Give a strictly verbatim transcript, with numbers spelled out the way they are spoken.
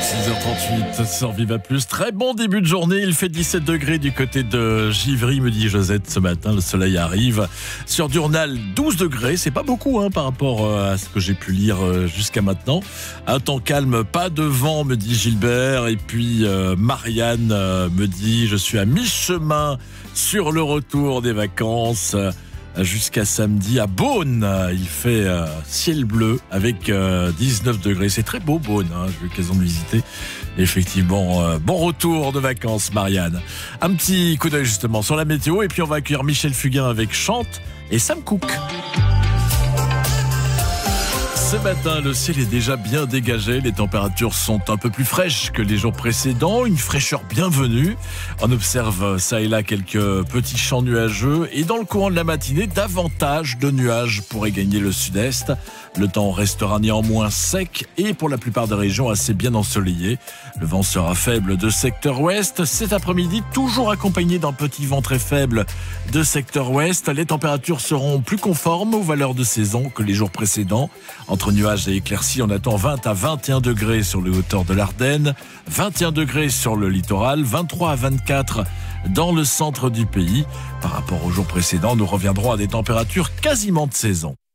six heures trente-huit sur Viva Plus. Très bon début de journée. Il fait dix-sept degrés du côté de Givry, me dit Josette ce matin. Le soleil arrive. Sur Durnal, douze degrés. C'est pas beaucoup hein, par rapport à ce que j'ai pu lire jusqu'à maintenant. Un temps calme, pas de vent, me dit Gilbert. Et puis euh, Marianne euh, me dit je suis à mi-chemin sur le retour des vacances. Jusqu'à samedi à Beaune, il fait euh, ciel bleu avec euh, dix-neuf degrés. C'est très beau Beaune, hein, j'ai eu l'occasion de visiter. Effectivement, euh, bon retour de vacances Marianne. Un petit coup d'œil justement sur la météo et puis on va accueillir Michel Fugain avec Chante et Sam Cooke. Ce matin, le ciel est déjà bien dégagé. Les températures sont un peu plus fraîches que les jours précédents. Une fraîcheur bienvenue. On observe ça et là quelques petits champs nuageux. Et dans le courant de la matinée, davantage de nuages pourraient gagner le sud-est. Le temps restera néanmoins sec et pour la plupart des régions assez bien ensoleillé. Le vent sera faible de secteur ouest. Cet après-midi, toujours accompagné d'un petit vent très faible de secteur ouest. Les températures seront plus conformes aux valeurs de saison que les jours précédents. Entre nuages et éclaircies, on attend vingt à vingt et un degrés sur les hauteurs de l'Ardenne, vingt et un degrés sur le littoral, vingt-trois à vingt-quatre dans le centre du pays. Par rapport aux jours précédents, nous reviendrons à des températures quasiment de saison.